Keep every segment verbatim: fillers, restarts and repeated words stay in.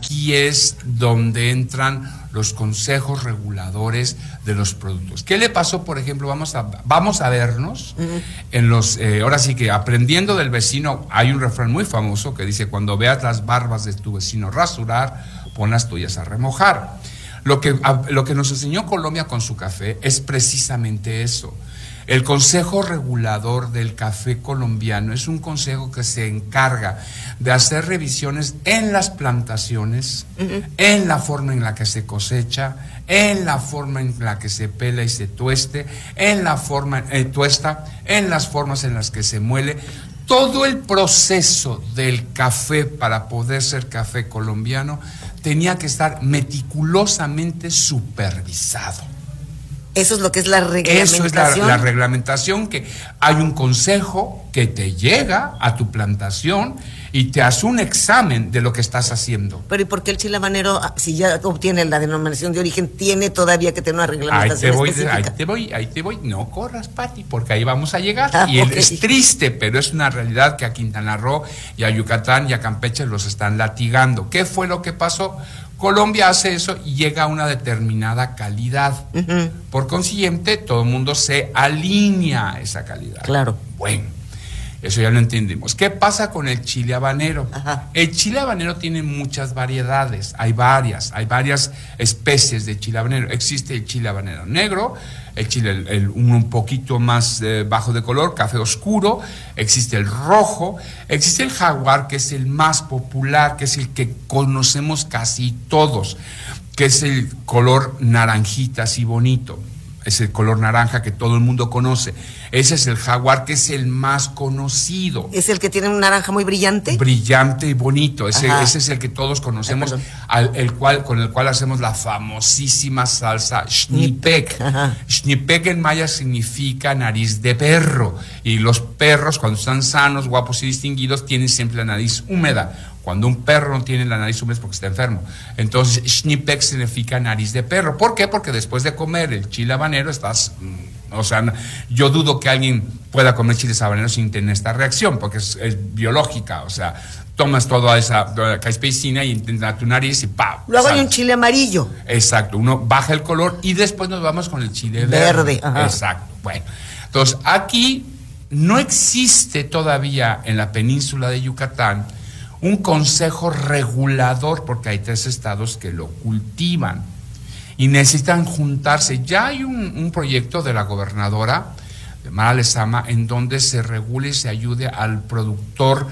aquí es donde entran los consejos reguladores de los productos. ¿Qué le pasó, por ejemplo? Vamos a, vamos a vernos uh-huh. en los, eh, ahora sí que aprendiendo del vecino, hay un refrán muy famoso que dice, cuando veas las barbas de tu vecino rasurar, pon las tuyas a remojar. Lo que, a, lo que nos enseñó Colombia con su café es precisamente eso. El Consejo Regulador del Café Colombiano es un consejo que se encarga de hacer revisiones en las plantaciones, uh-huh. en la forma en la que se cosecha, en la forma en la que se pela y se tueste, en la forma eh, tuesta, en las formas en las que se muele. Todo el proceso del café para poder ser café colombiano tenía que estar meticulosamente supervisado. Eso es lo que es la reglamentación. Eso es la, la reglamentación, que hay un consejo que te llega a tu plantación y te hace un examen de lo que estás haciendo. Pero ¿y por qué el chile habanero, si ya obtiene la denominación de origen, tiene todavía que tener una reglamentación ahí te voy, específica? Ahí te voy, ahí te voy. No corras, Pati, porque ahí vamos a llegar. Ah, y okay. Es triste, pero es una realidad que a Quintana Roo y a Yucatán y a Campeche los están latigando. ¿Qué fue lo que pasó? Colombia hace eso y llega a una determinada calidad. Uh-huh. Por consiguiente, todo el mundo se alinea a esa calidad. Claro. Bueno, eso ya lo entendimos. ¿Qué pasa con el chile habanero? Ajá. El chile habanero tiene muchas variedades. Hay varias, hay varias especies de chile habanero. Existe el chile habanero negro, el chile el, el, un poquito más eh, bajo de color, café oscuro, existe el rojo, existe el jaguar, que es el más popular, que es el que conocemos casi todos, que es el color naranjita así bonito, es el color naranja que todo el mundo conoce. Ese es el jaguar, que es el más conocido. ¿Es el que tiene un naranja muy brillante? Brillante y bonito. Ese, ese es el que todos conocemos, Ay, al, el cual, con el cual hacemos la famosísima salsa Xnipek. Xnipek en maya significa nariz de perro. Y los perros, cuando están sanos, guapos y distinguidos, tienen siempre la nariz húmeda. Cuando un perro no tiene la nariz húmeda es porque está enfermo. Entonces, Xnipek significa nariz de perro. ¿Por qué? Porque después de comer el chile habanero estás... O sea, yo dudo que alguien pueda comer chiles habaneros sin tener esta reacción, porque es, es biológica. O sea, tomas toda esa caspecina y intentas tu nariz y ¡pam! Luego hay un chile amarillo. Exacto. Uno baja el color y después nos vamos con el chile verde. Verde. Ajá. Exacto. Bueno, entonces aquí no existe todavía en la península de Yucatán un consejo regulador, porque hay tres estados que lo cultivan y necesitan juntarse. Ya hay un, un proyecto de la gobernadora de Mara Lezama en donde se regule y se ayude al productor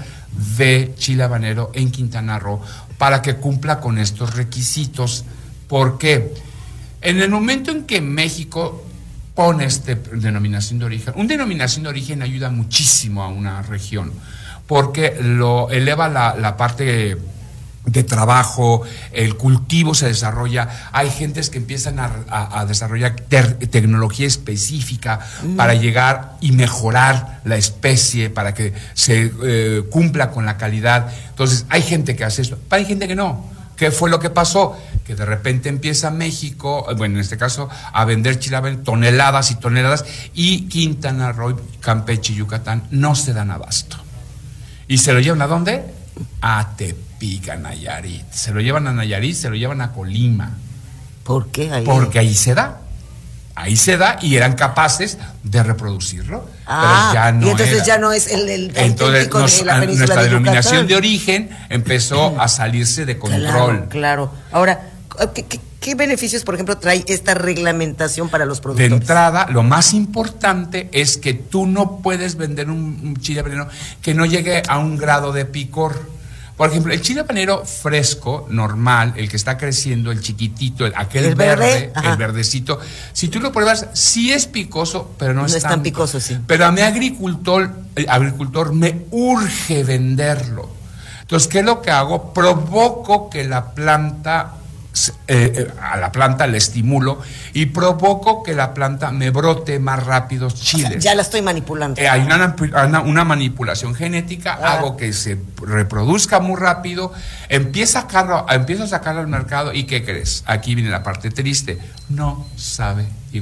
de chile habanero en Quintana Roo para que cumpla con estos requisitos. ¿Por qué? En el momento en que México pone esta denominación de origen, una denominación de origen ayuda muchísimo a una región, porque lo eleva la, la parte de trabajo, el cultivo se desarrolla, hay gentes que empiezan a, a, a desarrollar ter, tecnología específica mm. para llegar y mejorar la especie, para que se eh, cumpla con la calidad. Entonces hay gente que hace eso, pero hay gente que no. ¿Qué fue lo que pasó? Que de repente empieza México, bueno, en este caso, a vender chile habanero, toneladas y toneladas, y Quintana Roo, Campeche y Yucatán no se dan abasto. ¿Y se lo llevan a dónde? A Tepic, a Nayarit. Se lo llevan a Nayarit, se lo llevan a Colima. ¿Por qué ahí? Porque ahí se da. Ahí se da y eran capaces de reproducirlo. Ah, pero ya no y entonces era. ya no es el, el entonces nos, de la península nuestra de denominación Yucatán. de origen empezó a salirse de control. Claro, claro. Ahora, ¿qué, qué, qué beneficios, por ejemplo, trae esta reglamentación para los productores? De entrada, lo más importante es que tú no puedes vender un, un chile habanero que no llegue a un grado de picor. Por ejemplo, el chile habanero fresco, normal, el que está creciendo, el chiquitito, el, aquel ¿El verde, verde? el verdecito, si tú lo pruebas, sí es picoso, pero no, No es, es tan picoso, sí. Pero a mi agricultor, el agricultor me urge venderlo. Entonces, ¿qué es lo que hago? Provoco que la planta... Eh, eh, a la planta le estimulo y provoco que la planta me brote más rápido chiles. O sea, ya la estoy manipulando. Eh, hay una, una, una manipulación genética, ah. hago que se reproduzca muy rápido, empieza a sacarlo, empiezo a sacarlo al mercado y ¿qué crees? Aquí viene la parte triste, no sabe igual.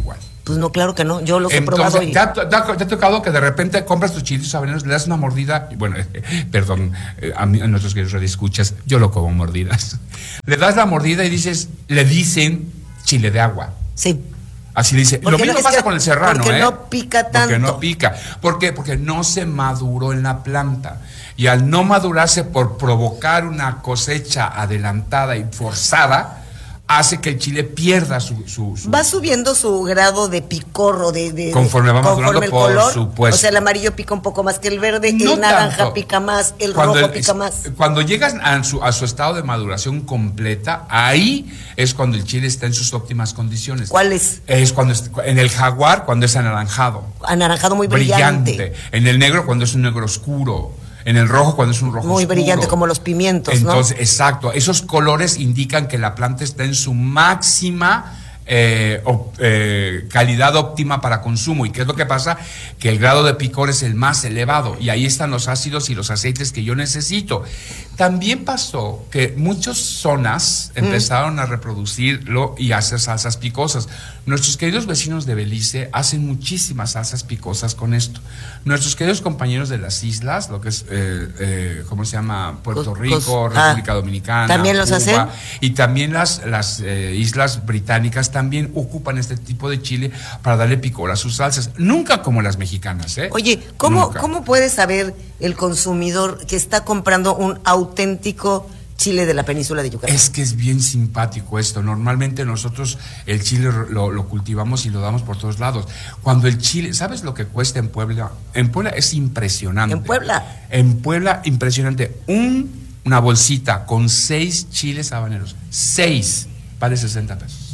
Pues no, claro que no, yo los he Entonces, probado. Y... ¿te, ha, te, ha, te ha tocado que de repente compras tus chilitos habaneros, le das una mordida? Y bueno, eh, perdón, eh, a, mí, a nuestros queridos radioescuchas, yo lo como mordidas. Le das la mordida y dices, le dicen chile de agua. Sí. Así dice. Lo mismo no, pasa que, con el serrano, porque ¿eh? no pica tanto. Porque no pica. ¿Por qué? Porque no se maduró en la planta. Y al no madurarse por provocar una cosecha adelantada y forzada, hace que el chile pierda su... su, su va subiendo su grado de picor o de... de conforme va madurando, conforme el por color, supuesto. O sea, el amarillo pica un poco más que el verde, no el naranja tanto. Pica más, el cuando rojo el, pica más. Cuando llegas a su, a su estado de maduración completa, ahí es cuando el chile está en sus óptimas condiciones. ¿Cuál es? Es cuando es, en el jaguar, cuando es anaranjado. Anaranjado muy brillante. brillante. En el negro, cuando es un negro oscuro. En el rojo, cuando es un rojo muy oscuro. brillante, como los pimientos, Entonces, ¿no? exacto. Esos colores indican que la planta está en su máxima eh, op, eh, calidad óptima para consumo. ¿Y qué es lo que pasa? Que el grado de picor es el más elevado. Y ahí están los ácidos y los aceites que yo necesito. También pasó que muchas zonas mm. empezaron a reproducirlo y a hacer salsas picosas. Nuestros queridos vecinos de Belice hacen muchísimas salsas picosas con esto. Nuestros queridos compañeros de las islas, lo que es, eh, eh, ¿cómo se llama? Puerto Rico, ah, República Dominicana, ¿también los Cuba, hacen? Y también las, las eh, islas británicas también ocupan este tipo de chile para darle picor a sus salsas. Nunca como las mexicanas, ¿eh? Oye, ¿cómo, ¿cómo puede saber el consumidor que está comprando un auténtico chile de la península de Yucatán? Es que es bien simpático esto. Normalmente nosotros el chile lo, lo cultivamos y lo damos por todos lados. Cuando el chile, ¿sabes lo que cuesta en Puebla? En Puebla es impresionante. ¿En Puebla? En Puebla, impresionante. Un, una bolsita con seis chiles habaneros. Seis vale sesenta pesos.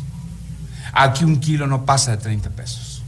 Aquí un kilo no pasa de treinta pesos.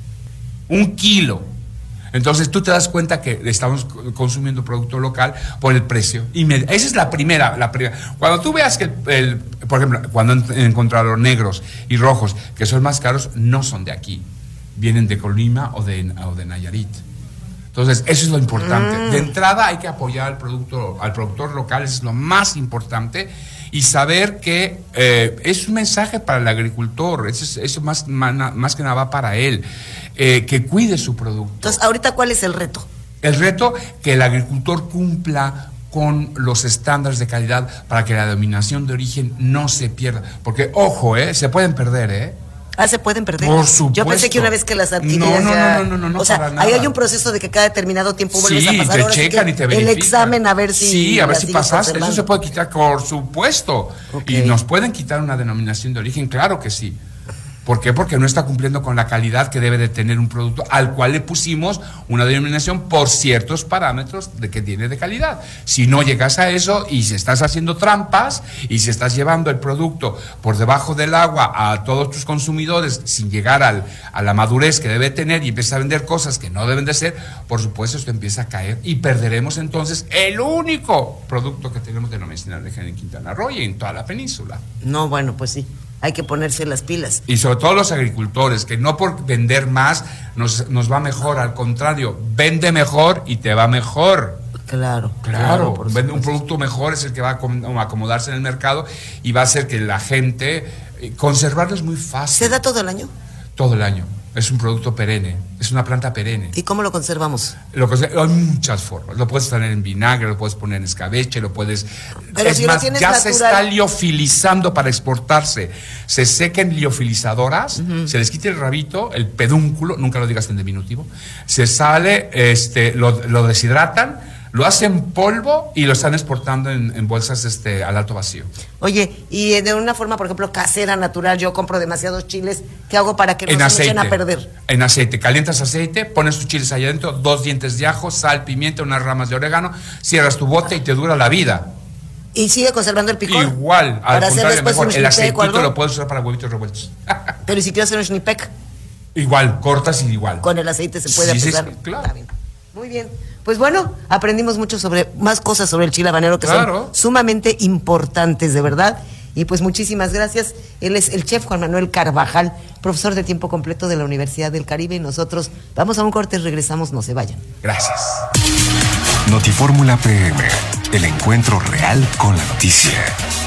Un kilo. Entonces tú te das cuenta que estamos consumiendo producto local por el precio. Esa es la primera, la primera. Cuando tú veas que, el, el, por ejemplo, cuando he encontrado negros y rojos, que son más caros, no son de aquí. Vienen de Colima o de, o de Nayarit. Entonces, eso es lo importante. Mm. De entrada hay que apoyar al producto, al productor local, eso es lo más importante. Y saber que eh, es un mensaje para el agricultor, eso, eso más, más, más que nada va para él, eh, que cuide su producto. Entonces, ahorita, ¿cuál es el reto? El reto, que el agricultor cumpla con los estándares de calidad para que la denominación de origen no se pierda. Porque, ojo, eh, se pueden perder, ¿eh? Ah, se pueden perder. Por supuesto. Yo pensé que una vez que las adquirías no, no, ya... no, no, no, no, o sea, para ahí nada. hay un proceso de que cada determinado tiempo vuelves sí, a pasar. te Ahora checan sí y te verifican. El examen a ver si... Sí, a ver si pasaste. Eso se puede quitar, por supuesto. Okay. Y nos pueden quitar una denominación de origen, claro que sí. ¿Por qué? Porque no está cumpliendo con la calidad que debe de tener un producto al cual le pusimos una denominación por ciertos parámetros de que tiene de calidad. Si no llegas a eso y si estás haciendo trampas y si estás llevando el producto por debajo del agua a todos tus consumidores sin llegar al, a la madurez que debe tener y empiezas a vender cosas que no deben de ser, por supuesto esto empieza a caer y perderemos entonces el único producto que tenemos denominación de origen en Quintana Roo y en toda la península. No, bueno, pues sí. Hay que ponerse las pilas. Y sobre todo los agricultores, que no por vender más nos, nos va mejor, al contrario, vende mejor y te va mejor. Claro, claro. claro Vende un producto mejor, es el que va a acomodarse en el mercado y va a hacer que la gente, conservarlo es muy fácil. ¿Se da todo el año? Todo el año. Es un producto perenne, es una planta perenne. ¿Y cómo lo conservamos? Lo hay muchas formas. Lo puedes poner en vinagre, lo puedes poner en escabeche, lo puedes... Pero es si más, lo tienes ya natural... se está liofilizando para exportarse. Se secan liofilizadoras, uh-huh. se les quita el rabito, el pedúnculo, nunca lo digas en diminutivo, se sale, este, lo, lo deshidratan, lo hacen polvo y lo están exportando en, en bolsas este, al alto vacío. Oye, y de una forma, por ejemplo, casera, natural, yo compro demasiados chiles, ¿qué hago para que no en se aceite, me echen a perder? En aceite, calientas aceite, pones tus chiles allá adentro, dos dientes de ajo, sal, pimienta, unas ramas de orégano, cierras tu bote y te dura la vida. ¿Y sigue conservando el picor? Igual, al contrario, mejor. El aceitito lo puedes usar para huevitos revueltos. Pero ¿y si quiero hacer un schnipek? Igual, cortas y igual. Con el aceite se puede sí, aplicar. Sí, sí, claro. Muy bien. Pues bueno, aprendimos mucho sobre, más cosas sobre el chile habanero que claro. son sumamente importantes, de verdad. Y pues muchísimas gracias. Él es el chef Juan Manuel Carvajal, profesor de tiempo completo de la Universidad del Caribe. Y nosotros vamos a un corte, regresamos, no se vayan. Gracias. Notifórmula P M, el encuentro real con la noticia.